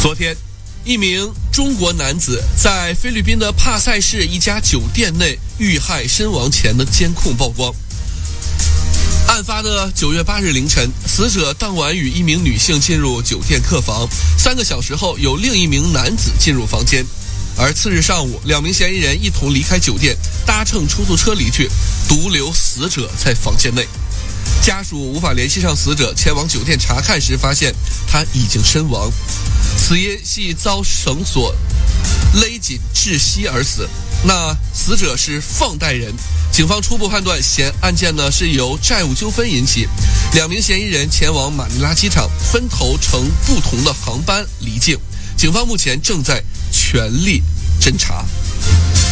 昨天，一名中国男子在菲律宾的帕塞市一家酒店内遇害身亡前的监控曝光。案发的9月8日凌晨，死者当晚与一名女性进入酒店客房，3个小时后有另一名男子进入房间，而次日上午，2名嫌疑人一同离开酒店，搭乘出租车离去，独留死者在房间内。家属无法联系上死者，前往酒店查看时发现他已经身亡，死因系遭绳索勒紧窒息而死。那死者是放贷人，警方初步判断案件是由债务纠纷引起。2名嫌疑人前往马尼拉机场，分头乘不同的航班离境。警方目前正在全力侦查。